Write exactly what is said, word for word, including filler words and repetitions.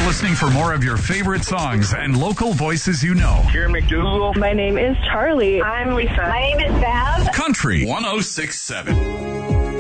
listening for more of your favorite songs and local voices you know. Here, McDougal. My name is Charlie. I'm Lisa. My name is Val. Country one oh six point seven.